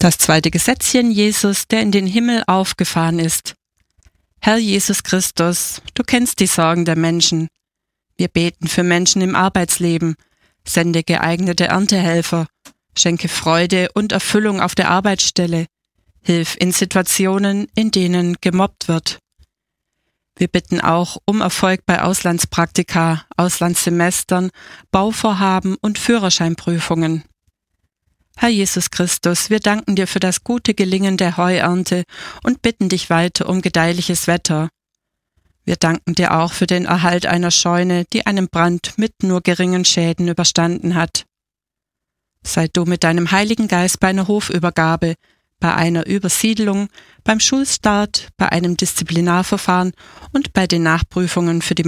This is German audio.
Das zweite Gesetzchen Jesus, der in den Himmel aufgefahren ist. Herr Jesus Christus, du kennst die Sorgen der Menschen. Wir beten für Menschen im Arbeitsleben. Sende geeignete Erntehelfer. Schenke Freude und Erfüllung auf der Arbeitsstelle. Hilf in Situationen, in denen gemobbt wird. Wir bitten auch um Erfolg bei Auslandspraktika, Auslandssemestern, Bauvorhaben und Führerscheinprüfungen. Herr Jesus Christus, wir danken dir für das gute Gelingen der Heuernte und bitten dich weiter um gedeihliches Wetter. Wir danken dir auch für den Erhalt einer Scheune, die einen Brand mit nur geringen Schäden überstanden hat. Sei du mit deinem Heiligen Geist bei einer Hofübergabe, bei einer Übersiedlung, beim Schulstart, bei einem Disziplinarverfahren und bei den Nachprüfungen für die